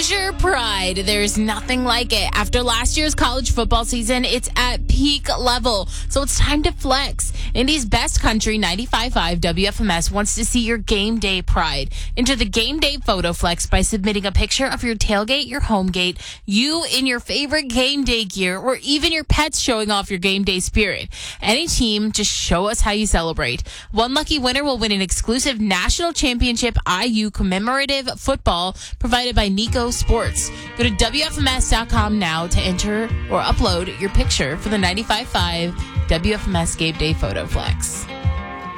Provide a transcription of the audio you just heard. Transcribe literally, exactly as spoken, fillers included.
Hoosier pride. There's nothing like it. After last year's college football season, it's at peak level. So it's time to flex. Indy's best country, ninety-five point five W F M S, wants to see your game day pride. Enter the game day photo flex by submitting a picture of your tailgate, your home gate, you in your favorite game day gear, or even your pets showing off your game day spirit. Any team, just show us how you celebrate. One lucky winner will win an exclusive national championship I U commemorative football provided by Nico Sports. Go to W F M S dot com now to enter or upload your picture for the ninety-five point five W F M S Game Day Photo Flex.